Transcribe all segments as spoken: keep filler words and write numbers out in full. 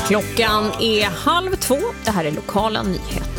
Klockan är halv två. Det här är lokala nyheter.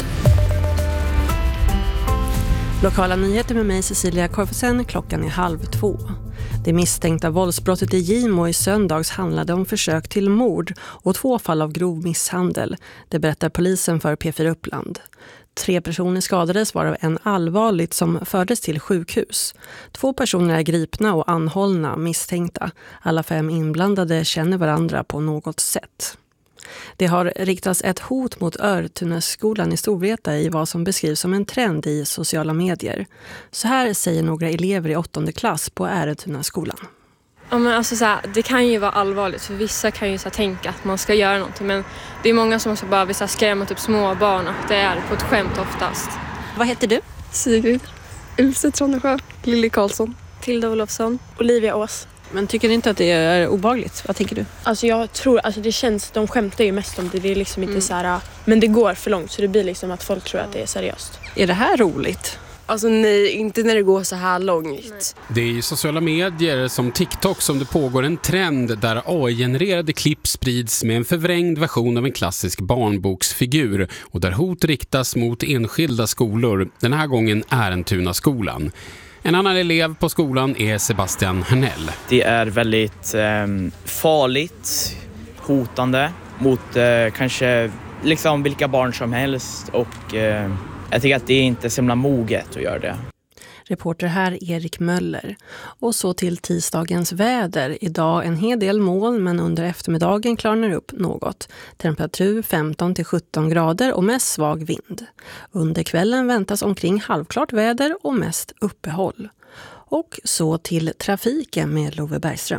Lokala nyheter med mig Cecilia Korfesen. Klockan är halv två. Det misstänkta våldsbrottet i Gimo i söndags handlade om försök till mord och två fall av grov misshandel. Det berättar polisen för P fyra Uppland. Tre personer skadades, varav en allvarligt, som fördes till sjukhus. Två personer är gripna och anhållna misstänkta. Alla fem inblandade känner varandra på något sätt. Det har riktats ett hot mot Örtunaskolan i Storvreta i vad som beskrivs som en trend i sociala medier. Så här säger några elever i åttonde klass på Örtunaskolan. Ja, men alltså så här, det kan ju vara allvarligt, för vissa kan ju så här, tänka att man ska göra någonting, men det är många som också bara vill så här, skrämma typ små barn, att det är på ett skämt oftast. Vad heter du? Sigrid, Ilse Trondesjö, Lilly Karlsson, Tilda Olofsson, Olivia Ås. Men tycker ni inte att det är obehagligt? Vad tänker du? Alltså jag tror, alltså det känns, de skämtar ju mest om det, det är liksom inte mm. så här, men det går för långt så det blir liksom att folk tror att det är seriöst. Är det här roligt? Alltså nej, inte när det går så här långt. Nej. Det är i sociala medier som TikTok som det pågår en trend där A I-genererade klipp sprids med en förvrängd version av en klassisk barnboksfigur och där hot riktas mot enskilda skolor. Den här gången Ärentunaskolan. En annan elev på skolan är Sebastian Hernell. Det är väldigt eh, farligt, hotande mot eh, kanske liksom vilka barn som helst och eh, jag tycker att det är inte så himla moget att göra det. Reporter här Erik Möller. Och så till tisdagens väder. Idag en hel del moln, men under eftermiddagen klarnar upp något. Temperatur femton till sjutton grader och mest svag vind. Under kvällen väntas omkring halvklart väder och mest uppehåll. Och så till trafiken med Love Bergström.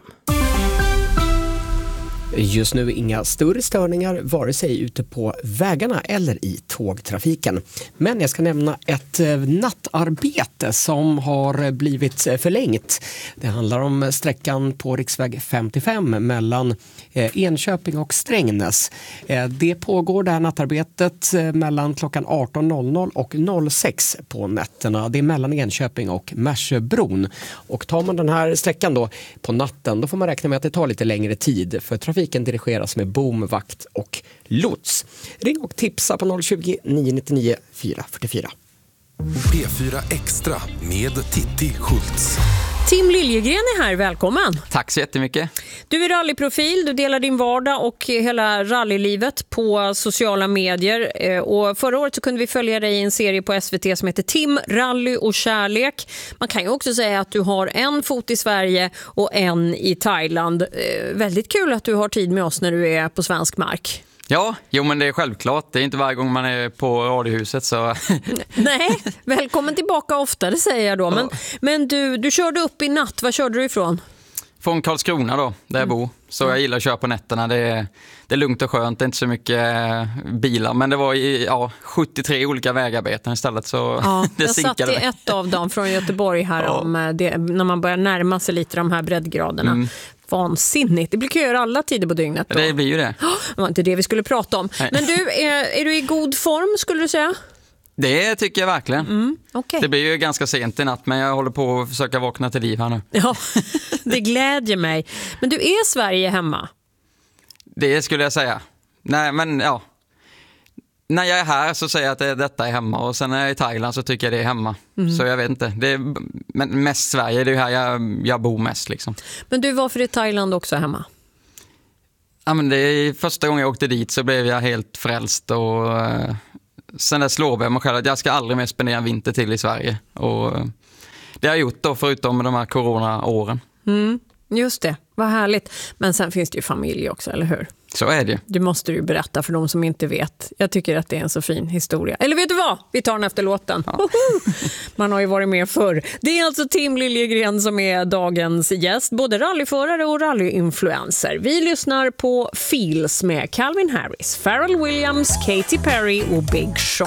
Just nu inga större störningar vare sig ute på vägarna eller i tågtrafiken. Men jag ska nämna ett nattarbete som har blivit förlängt. Det handlar om sträckan på riksväg femtiofem mellan Enköping och Strängnäs. Det pågår det här nattarbetet mellan klockan arton noll noll och noll sex på nätterna. Det är mellan Enköping och Märsöbron. Och tar man den här sträckan då på natten, då får man räkna med att det tar lite längre tid för trafiken dirigeras med bom, vakt och lots. Ring och tipsa på noll tjugo, nio nittionio, fyra fyrtiofyra. P fyra Extra med Titti Schultz. Tim Liljegren är här, välkommen. Tack så jättemycket. Du är rallyprofil, du delar din vardag och hela rallylivet på sociala medier. Och förra året så kunde vi följa dig i en serie på S V T som heter Tim, rally och kärlek. Man kan ju också säga att du har en fot i Sverige och en i Thailand. Väldigt kul att du har tid med oss när du är på svensk mark. Ja, jo men det är självklart. Det är inte varje gång man är på radiohuset så... Nej, välkommen tillbaka oftare säger jag då. Men, ja. men du, du körde upp i natt. Var körde du ifrån? Från Karlskrona då, där jag bor. Så jag gillar att köra på nätterna. Det är, det är lugnt och skönt, det är inte så mycket bilar. Men det var i ja, sjuttiotre olika vägarbeten istället. Så ja, det jag satt i väg. ett av dem från Göteborg här ja. om det, när man börjar närma sig lite de här breddgraderna. Mm. Vansinnigt. Det blir köer alla tider på dygnet då. Det blir ju det. Det var inte det vi skulle prata om. Nej. Men du, är, är du i god form skulle du säga? Det tycker jag verkligen. Mm, okay. Det blir ju ganska sent i natt men jag håller på att försöka vakna till liv här nu. Ja, det glädjer mig. Men du är Sverige hemma? Det skulle jag säga. Nej, men ja. När jag är här så säger jag att det, detta är hemma och sen när jag är i Thailand så tycker jag det är hemma. Mm. Så jag vet inte. Det är, men mest Sverige, det är här jag, jag bor mest liksom. Men du, varför är Thailand också hemma? Ja, men det är första gången jag åkte dit så blev jag helt frälst och uh, sen där slår jag mig själv att jag ska aldrig mer spendera en vinter till i Sverige. Och uh, det har jag gjort då förutom de här corona-åren. Mm, just det, vad härligt. Men sen finns det ju familj också, eller hur? Så är det. Det måste du berätta för de som inte vet. Jag tycker att det är en så fin historia. Eller vet du vad? Vi tar den efter låten. Ja. Man har ju varit med förr. Det är alltså Tim Liljegren som är dagens gäst. Både rallyförare och rallyinfluencer. Vi lyssnar på Feels med Calvin Harris, Pharrell Williams, Katy Perry och Big Sean.